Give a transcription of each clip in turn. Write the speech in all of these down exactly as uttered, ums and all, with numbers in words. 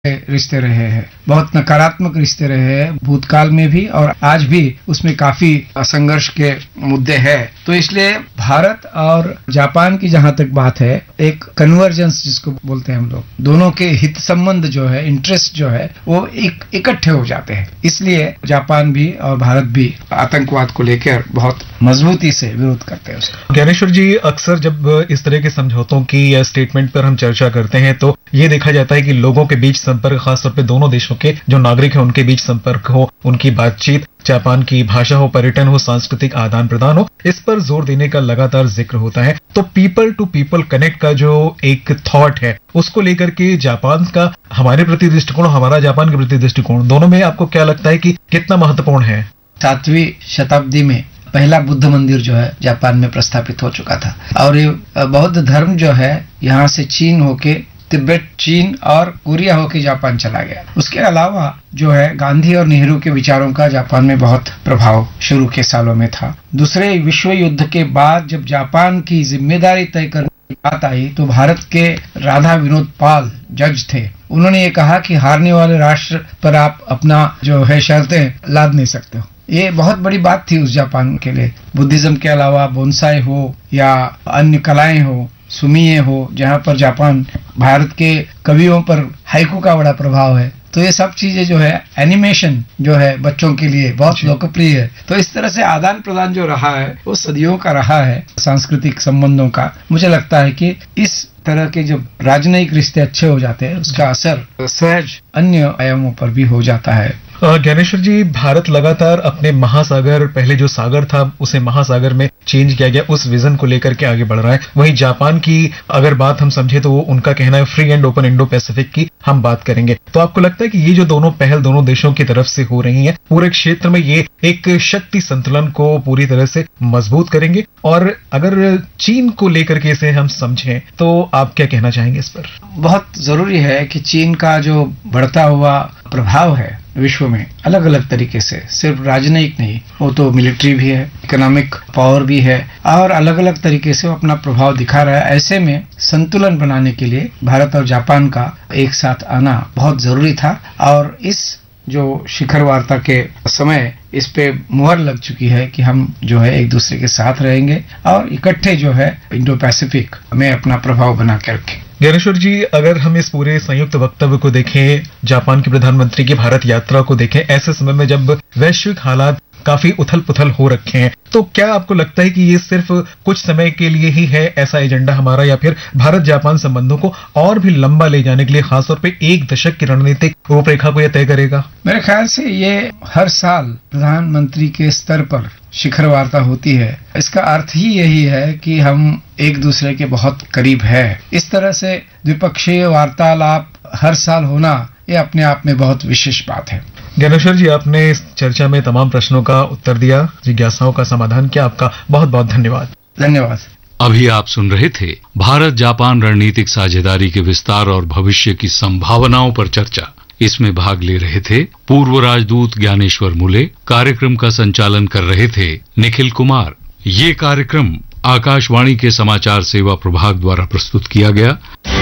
रिश्ते रहे हैं, बहुत नकारात्मक रिश्ते रहे हैं भूतकाल में भी, और आज भी उसमें काफी संघर्ष के मुद्दे हैं। तो इसलिए भारत और जापान की जहां तक बात है, एक कन्वर्जेंस जिसको बोलते हैं हम लोग, दोनों के हित संबंध जो है, इंटरेस्ट जो है, वो एक इकट्ठे हो जाते हैं। इसलिए जापान भी और भारत भी आतंकवाद को लेकर बहुत मजबूती से विरोध करते हैं उसका। ज्ञानेश्वर जी, अक्सर जब इस तरह के समझौतों की या स्टेटमेंट पर हम चर्चा करते हैं तो ये देखा जाता है कि लोगों के बीच संपर्क, खासतौर पे दोनों देशों के जो नागरिक हैं उनके बीच संपर्क हो, उनकी बातचीत, जापान की भाषा हो, पर्यटन हो, सांस्कृतिक आदान प्रदान हो, इस पर जोर देने का लगातार जिक्र होता है। तो पीपल टू पीपल कनेक्ट का जो एक थॉट है, उसको लेकर के जापान का हमारे प्रति दृष्टिकोण, हमारा जापान के प्रति दृष्टिकोण, दोनों में आपको क्या लगता है कि कितना महत्वपूर्ण है? सातवीं शताब्दी में पहला बुद्ध मंदिर जो है जापान में प्रस्थापित हो चुका था, और ये बौद्ध धर्म जो है यहाँ से चीन होके तिब्बत, चीन और कोरिया होके जापान चला गया। उसके अलावा जो है गांधी और नेहरू के विचारों का जापान में बहुत प्रभाव शुरू के सालों में था। दूसरे विश्व युद्ध के बाद जब जापान की जिम्मेदारी तय करने की बात आई तो भारत के राधा विनोद पाल जज थे, उन्होंने ये कहा कि हारने वाले राष्ट्र पर आप अपना जो है शर्तें लाद नहीं सकते हो। ये बहुत बड़ी बात थी उस जापान के लिए। बुद्धिज्म के अलावा बोनसाई हो या अन्य कलाएं हो, सुमिये हो, जहाँ पर जापान भारत के कवियों पर हाइकू का बड़ा प्रभाव है, तो ये सब चीजें जो है, एनिमेशन जो है बच्चों के लिए बहुत लोकप्रिय है। तो इस तरह से आदान प्रदान जो रहा है वो सदियों का रहा है सांस्कृतिक संबंधों का। मुझे लगता है कि इस तरह के जब राजनयिक रिश्ते अच्छे हो जाते हैं उसका असर सहज अन्य आयामों पर भी हो जाता है। ज्ञानेश्वर जी, भारत लगातार अपने महासागर, पहले जो सागर था उसे महासागर में चेंज किया गया, उस विजन को लेकर के आगे बढ़ रहा है। वहीं जापान की अगर बात हम समझे तो वो उनका कहना है free and open Indo Pacific की हम बात करेंगे। तो आपको लगता है कि ये जो दोनों पहल दोनों देशों की तरफ से हो रही है, पूरे क्षेत्र में ये एक शक्ति संतुलन को पूरी तरह से मजबूत करेंगे? और अगर चीन को लेकर के इसे हम समझें तो आप क्या कहना चाहेंगे इस पर? बहुत जरूरी है कि चीन का जो बढ़ता हुआ प्रभाव है विश्व में अलग अलग तरीके से, सिर्फ राजनयिक नहीं, वो तो मिलिट्री भी है, इकोनॉमिक पावर भी है, और अलग अलग तरीके से वो अपना प्रभाव दिखा रहा है। ऐसे में संतुलन बनाने के लिए भारत और जापान का एक साथ आना बहुत जरूरी था, और इस जो शिखर वार्ता के समय इस पे मुहर लग चुकी है कि हम जो है एक दूसरे के साथ रहेंगे और इकट्ठे जो है इंडो पैसिफिक में अपना प्रभाव बना के रखें। ज्ञानेश्वर जी, अगर हम इस पूरे संयुक्त वक्तव्य को देखें, जापान के प्रधानमंत्री की भारत यात्रा को देखें, ऐसे समय में जब वैश्विक हालात काफी उथल पुथल हो रखे हैं, तो क्या आपको लगता है कि ये सिर्फ कुछ समय के लिए ही है ऐसा एजेंडा हमारा, या फिर भारत जापान संबंधों को और भी लंबा ले जाने के लिए खासतौर पे एक दशक की रणनीतिक रूपरेखा को यह तय करेगा? मेरे ख्याल से ये हर साल प्रधानमंत्री के स्तर पर शिखर वार्ता होती है, इसका अर्थ ही यही है कि हम एक दूसरे के बहुत करीब है। इस तरह से द्विपक्षीय वार्तालाप हर साल होना ये अपने आप में बहुत विशेष बात है। ज्ञानेश्वर जी, आपने इस चर्चा में तमाम प्रश्नों का उत्तर दिया, जिज्ञासाओं का समाधान किया, आपका बहुत बहुत धन्यवाद। धन्यवाद। अभी आप सुन रहे थे भारत जापान रणनीतिक साझेदारी के विस्तार और भविष्य की संभावनाओं पर चर्चा। इसमें भाग ले रहे थे पूर्व राजदूत ज्ञानेश्वर मुले, कार्यक्रम का संचालन कर रहे थे निखिल कुमार। ये कार्यक्रम आकाशवाणी के समाचार सेवा प्रभाग द्वारा प्रस्तुत किया गया।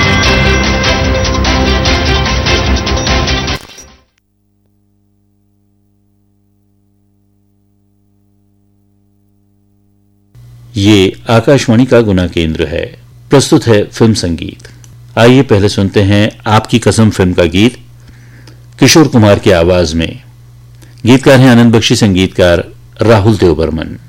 ये आकाशवाणी का गुना केंद्र है। प्रस्तुत है फिल्म संगीत। आइए पहले सुनते हैं आपकी कसम फिल्म का गीत किशोर कुमार की आवाज में। गीतकार हैं आनंद बख्शी, संगीतकार राहुल देव बर्मन।